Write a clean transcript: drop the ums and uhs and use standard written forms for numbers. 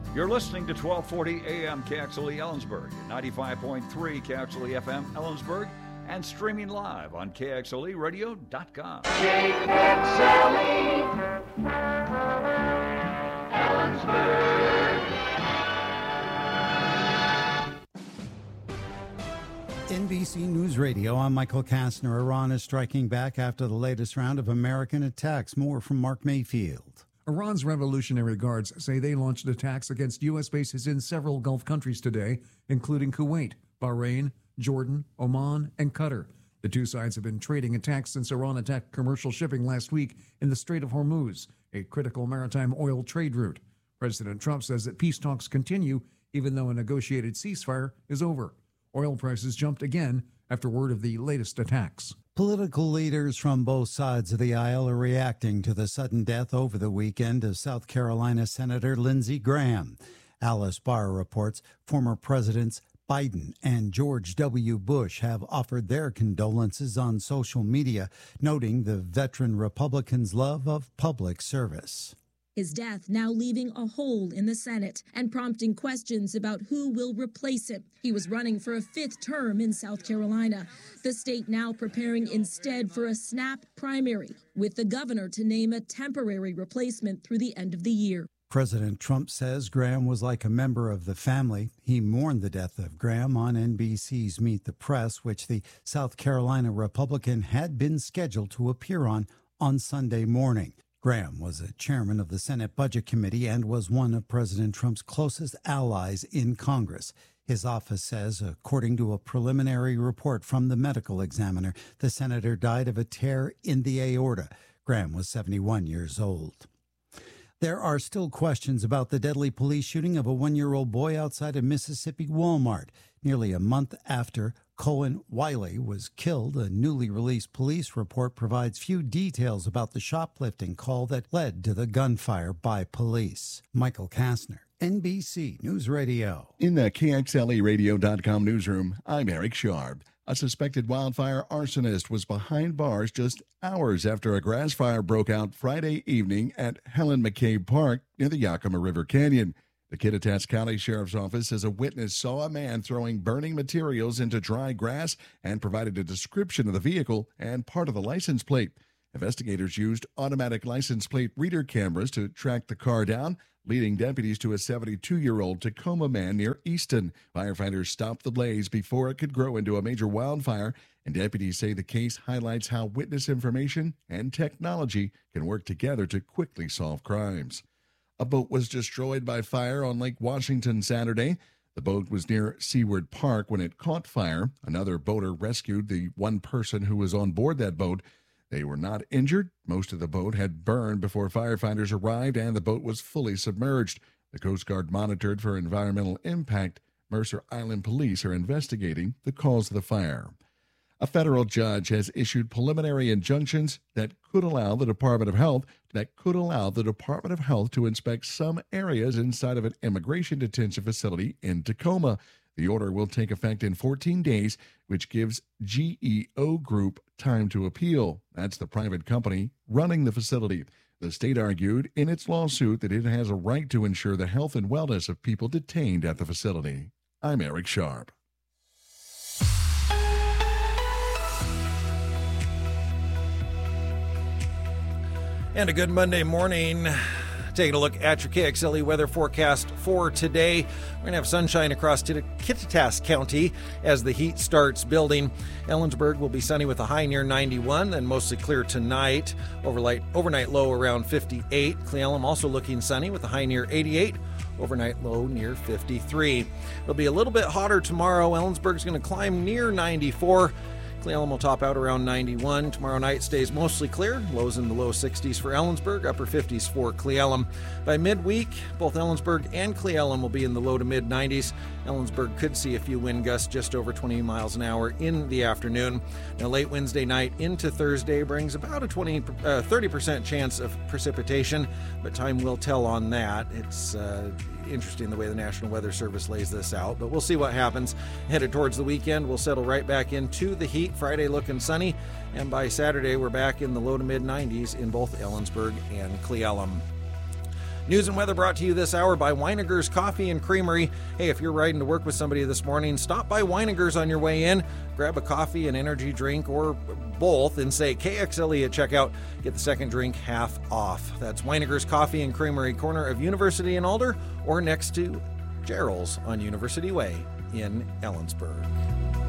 You're listening to 1240 AM KXLE Ellensburg, 95.3 KXLE FM Ellensburg, and streaming live on KXLEradio.com. KXLE Ellensburg. NBC News Radio, I'm Michael Kastner. Iran is striking back after the latest round of American attacks. More from Mark Mayfield. Iran's Revolutionary Guards say they launched attacks against U.S. bases in several Gulf countries today, including Kuwait, Bahrain, Jordan, Oman, and Qatar. The two sides have been trading attacks since Iran attacked commercial shipping last week in the Strait of Hormuz, a critical maritime oil trade route. President Trump says that peace talks continue even though a negotiated ceasefire is over. Oil prices jumped again after word of the latest attacks. Political leaders from both sides of the aisle are reacting to the sudden death over the weekend of South Carolina Senator Lindsey Graham. Alice Barr reports former Presidents Biden and George W. Bush have offered their condolences on social media, noting the veteran Republican's love of public service. His death now leaving a hole in the Senate and prompting questions about who will replace him. He was running for a fifth term in South Carolina, the state now preparing instead for a snap primary, with the governor to name a temporary replacement through the end of the year. President Trump says Graham was like a member of the family. He mourned the death of Graham on NBC's Meet the Press, which the South Carolina Republican had been scheduled to appear on Sunday morning. Graham was a chairman of the Senate Budget Committee and was one of President Trump's closest allies in Congress. His office says, according to a preliminary report from the medical examiner, the senator died of a tear in the aorta. Graham was 71 years old. There are still questions about the deadly police shooting of a 1-year-old boy outside a Mississippi Walmart. Nearly a month after Cohen Wiley was killed, a newly released police report provides few details about the shoplifting call that led to the gunfire by police. Michael Kastner, NBC News Radio. In the KXLEradio.com newsroom, I'm Eric Sharp. A suspected wildfire arsonist was behind bars just hours after a grass fire broke out Friday evening at Helen McCabe Park near the Yakima River Canyon. The Kittitas County Sheriff's Office says a witness saw a man throwing burning materials into dry grass and provided a description of the vehicle and part of the license plate. Investigators used automatic license plate reader cameras to track the car down, leading deputies to a 72-year-old Tacoma man near Easton. Firefighters stopped the blaze before it could grow into a major wildfire, and deputies say the case highlights how witness information and technology can work together to quickly solve crimes. A boat was destroyed by fire on Lake Washington Saturday. The boat was near Seaward Park when it caught fire. Another boater rescued the one person who was on board that boat. They were not injured. Most of the boat had burned before firefighters arrived, and the boat was fully submerged. The Coast Guard monitored for environmental impact. Mercer Island Police are investigating the cause of the fire. A federal judge has issued preliminary injunctions that could allow the Department of Health to inspect some areas inside of an immigration detention facility in Tacoma. The order will take effect in 14 days, which gives GEO Group time to appeal. That's the private company running the facility. The state argued in its lawsuit that it has a right to ensure the health and wellness of people detained at the facility. I'm Eric Sharp. And a good Monday morning. Taking a look at your KXLE weather forecast for today. We're going to have sunshine across Kittitas County as the heat starts building. Ellensburg will be sunny with a high near 91 and mostly clear tonight. Overnight low around 58. Cle Elum also looking sunny with a high near 88. Overnight low near 53. It'll be a little bit hotter tomorrow. Ellensburg's going to climb near 94. Cle Elum will top out around 91. Tomorrow night stays mostly clear. Lows in the low 60s for Ellensburg, upper 50s for Cle Elum. By midweek, both Ellensburg and Cle Elum will be in the low to mid 90s. Ellensburg could see a few wind gusts just over 20 miles an hour in the afternoon. Now, late Wednesday night into Thursday brings about a 30% chance of precipitation, but time will tell on that. It's interesting the way the National Weather Service lays this out, but we'll see what happens. Headed towards the weekend, we'll settle right back into the heat. Friday looking sunny, and by Saturday we're back in the low to mid 90s in both Ellensburg and Cle Elum. News and weather brought to you this hour by Weiniger's Coffee and Creamery. Hey, if you're riding to work with somebody this morning, stop by Weiniger's on your way in, grab a coffee, an energy drink, or both, and say KXLE at checkout. Get the second drink half off. That's Weiniger's Coffee and Creamery, corner of University and Alder, or next to Gerald's on University Way in Ellensburg.